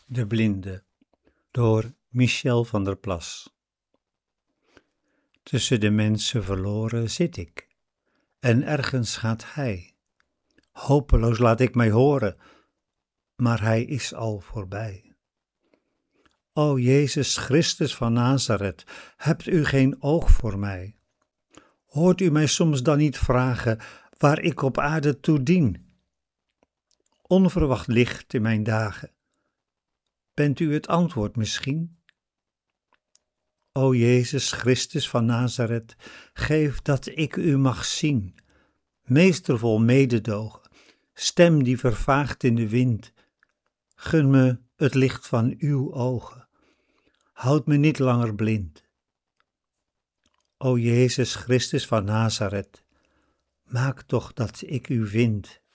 De blinde, door Michel van der Plas. Tussen de mensen verloren zit ik, en ergens gaat hij. Hopeloos laat ik mij horen, maar hij is al voorbij. O Jezus Christus van Nazareth, hebt u geen oog voor mij? Hoort u mij soms dan niet vragen waar ik op aarde toe dien? Onverwacht licht in mijn dagen. Bent u het antwoord misschien? O Jezus Christus van Nazareth, geef dat ik u mag zien. Meester vol mededogen, stem die vervaagt in de wind. Gun me het licht van uw ogen. Houd me niet langer blind. O Jezus Christus van Nazareth, maak toch dat ik u vind.